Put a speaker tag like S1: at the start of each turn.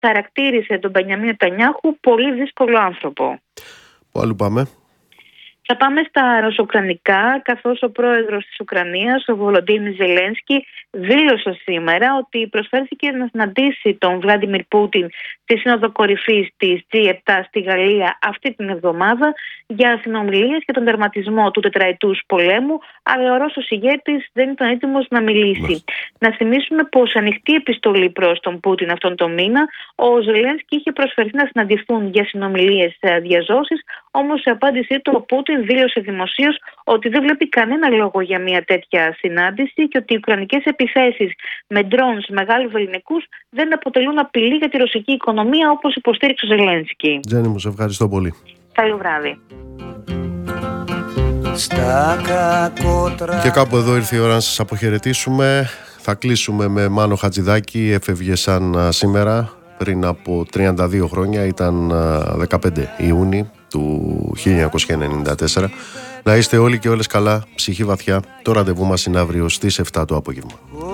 S1: χαρακτήρισε τον Μπενιαμίν Νετανιάχου πολύ δύσκολο άνθρωπο.
S2: Πού αλλού πάμε?
S1: Θα πάμε στα ρωσοκρανικά, καθώς ο πρόεδρος της Ουκρανίας, ο Βολοντίμιρ Ζελένσκι, δήλωσε σήμερα ότι προσφέρθηκε να συναντήσει τον Βλάντιμιρ Πούτιν στη Σύνοδο Κορυφής της G7 στη Γαλλία αυτή την εβδομάδα για συνομιλίες και τον τερματισμό του τετραετούς πολέμου, αλλά ο Ρώσος ηγέτης δεν ήταν έτοιμος να μιλήσει. Να θυμίσουμε πως ανοιχτή επιστολή προς τον Πούτιν αυτόν τον μήνα, ο Ζελένσκι είχε προσφερθεί να συναντηθούν για συνομιλίες διαζώσης, όμως σε απάντησή του ο Πούτιν δήλωσε δημοσίως ότι δεν βλέπει κανένα λόγο για μια τέτοια συνάντηση και ότι οι ουκρανικές επιθέσεις με ντρόουν μεγάλους ελληνικούς δεν αποτελούν απειλή για τη ρωσική οικονομία, όπως υποστήριξε ο Ζελένσκι.
S2: Τζέννη μου, σε ευχαριστώ πολύ.
S1: Καλό βράδυ.
S2: Και κάπου εδώ ήρθε η ώρα να σας αποχαιρετήσουμε. Θα κλείσουμε με Μάνο Χατζηδάκη. Έφευγε σαν σήμερα, πριν από 32 χρόνια, ήταν 15 Ιούνιου του 1994. Να είστε όλοι και όλες καλά, ψυχή βαθιά. Το ραντεβού μας είναι αύριο στις 7 το απόγευμα.